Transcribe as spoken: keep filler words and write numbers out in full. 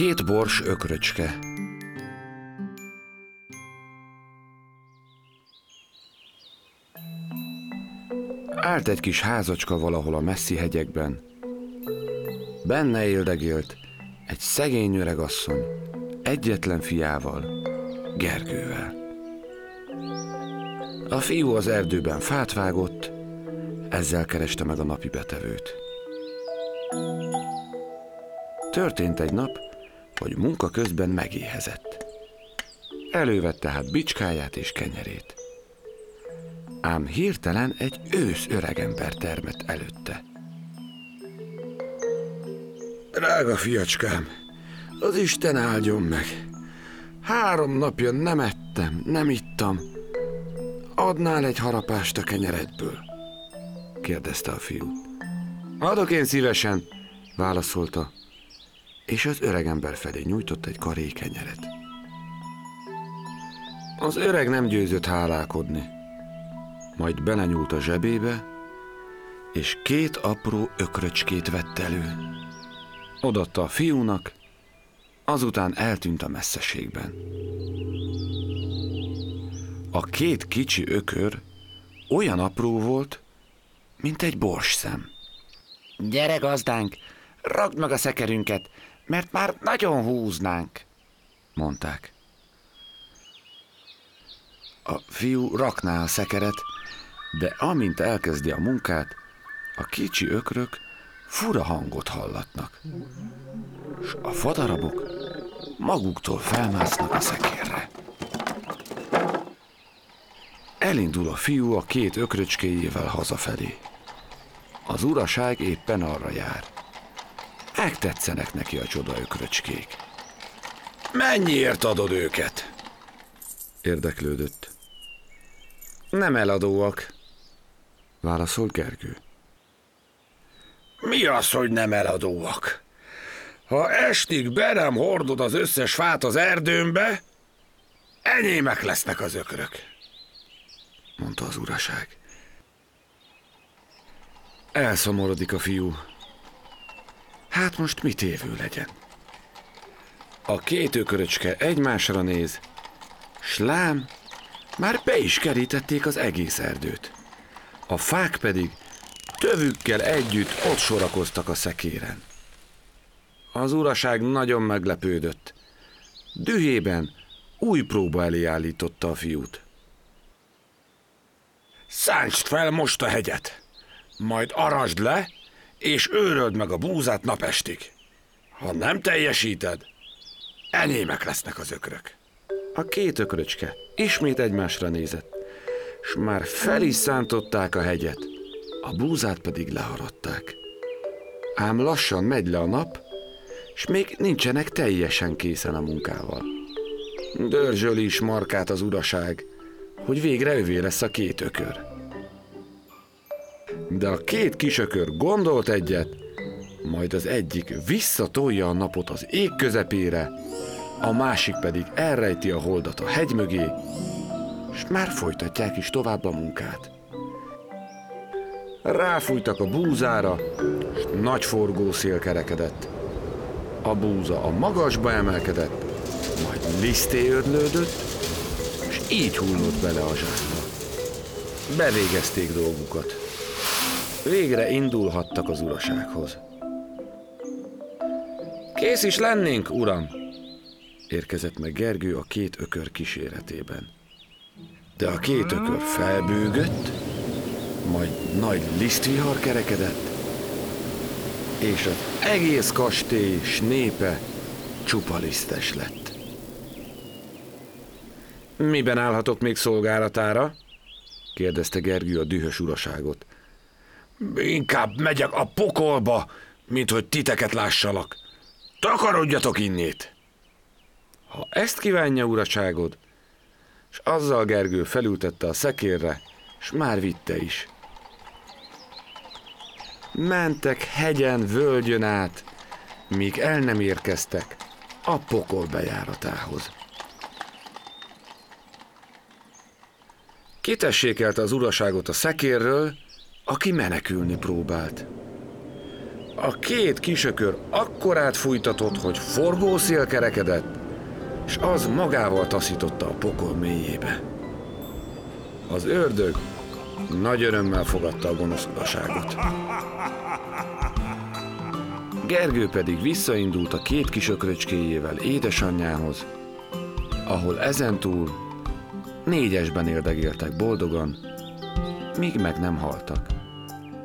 Két bors ökröcske. Állt egy kis házacska valahol a messzi hegyekben. Benne éldegélt egy szegény öregasszony egyetlen fiával, Gergővel. A fiú az erdőben fát vágott, ezzel kereste meg a napi betevőt. Történt egy nap, hogy munka közben megéhezett. Elővette hát bicskáját és kenyerét. Ám hirtelen egy ősz öregember termett előtte. Drága fiacskám, az Isten áldjon meg! Három napja nem ettem, nem ittam. Adnál egy harapást a kenyeredből? Kérdezte a fiú. Adok én szívesen, válaszolta, és az öregember felé nyújtott egy karé kenyeret. Az öreg nem győzött hálálkodni, majd belenyúlt a zsebébe, és két apró ökröcskét vett elő. Odaadta a fiúnak, azután eltűnt a messzeségben. A két kicsi ökör olyan apró volt, mint egy borsszem. Gyere, gazdánk, ragd meg a szekerünket, mert már nagyon húznánk, mondták. A fiú rakná a szekeret, de amint elkezdi a munkát, a kicsi ökrök fura hangot hallatnak, s a fadarabok maguktól felmásznak a szekérre. Elindul a fiú a két ökröcskéjével hazafelé. Az uraság éppen arra jár. Megtetszenek neki a csoda ökröcskék. Mennyiért adod őket? Érdeklődött. Nem eladóak, válaszolt Gergő. Mi az, hogy nem eladóak? Ha estig be nem hordod az összes fát az erdőmbe, enyémek lesznek az ökrök, mondta az uraság. Elszomorodik a fiú. Hát most mit évő legyen? A két ököröcske egymásra néz, s lám, már be is kerítették az egész erdőt. A fák pedig tövükkel együtt ott sorakoztak a szekéren. Az uraság nagyon meglepődött. Dühében új próba elé állította a fiút. Szántsd fel most a hegyet, majd arasd le, és őröld meg a búzát napestig. Ha nem teljesíted, enyémek lesznek az ökrök. A két ökröcske ismét egymásra nézett, s már fel is szántották a hegyet, a búzát pedig leharadták. Ám lassan megy le a nap, s még nincsenek teljesen készen a munkával. Dörzsöli is markát az uraság, hogy végre övé lesz a két ökör. De a két kisökör gondolt egyet, majd az egyik visszatolja a napot az ég közepére, a másik pedig elrejti a holdat a hegy mögé, és már folytatják is tovább a munkát. Ráfújtak a búzára, és nagy forgószél kerekedett. A búza a magasba emelkedett, majd liszté ödlődött, és így hullott bele a zsákba. Bevégezték dolgukat. Végre indulhattak az urasághoz. Kész is lennénk, uram, érkezett meg Gergő a két ökör kíséretében. De a két ökör felbőgött, majd nagy lisztvihar kerekedett, és az egész kastély s népe csupa lisztes lett. Miben állhatok még szolgálatára? kérdezte Gergő a dühös uraságot. Inkább megyek a pokolba, mint hogy titeket lássalak. Takarodjatok innét! Ha ezt kívánja, uraságod, és azzal Gergő felültette a szekérre, s már vitte is. Mentek hegyen, völgyön át, míg el nem érkeztek a pokol bejáratához. Kitessékelte az uraságot a szekérről, aki menekülni próbált. A két kisökör akkorát fújtatott, hogy forgószél kerekedett, és az magával taszította a pokol mélyébe. Az ördög nagy örömmel fogadta a gonosz uraságot. Gergő pedig visszaindult a két kis ökröcskéjével édesanyjához, ahol ezentúl négyesben éldegéltek boldogan, míg meg nem haltak.